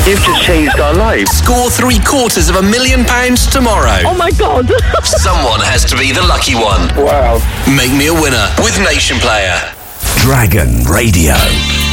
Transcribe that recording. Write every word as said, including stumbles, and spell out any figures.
You've just changed our lives. Score three quarters of a million pounds tomorrow. Oh my God. Someone has to be the lucky one. Wow. Make me a winner with Nation Player. Dragon Radio.